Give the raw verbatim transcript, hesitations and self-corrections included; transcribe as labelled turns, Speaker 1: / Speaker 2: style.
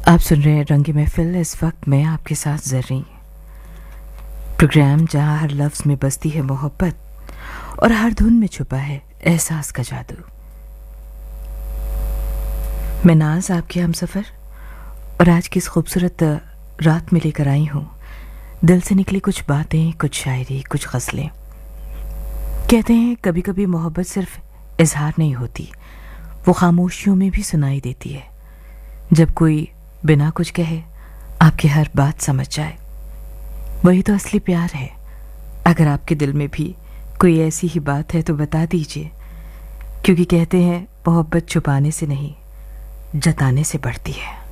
Speaker 1: आप सुन रहे हैं रंगी महफिल। इस वक्त मैं आपके साथ ज़र्री, प्रोग्राम जहां हर लफ्ज़ में बसती है मोहब्बत और हर धुन में छुपा है एहसास का जादू। मैं नाज आपके हम सफ़र और आज की इस खूबसूरत रात में लेकर आई हूँ दिल से निकली कुछ बातें, कुछ शायरी, कुछ गज़लें। कहते हैं कभी कभी मोहब्बत सिर्फ इजहार नहीं होती, वो खामोशियों में भी सुनाई देती है। जब कोई बिना कुछ कहे आपकी हर बात समझ जाए, वही तो असली प्यार है। अगर आपके दिल में भी कोई ऐसी ही बात है तो बता दीजिए, क्योंकि कहते हैं मोहब्बत छुपाने से नहीं जताने से बढ़ती है।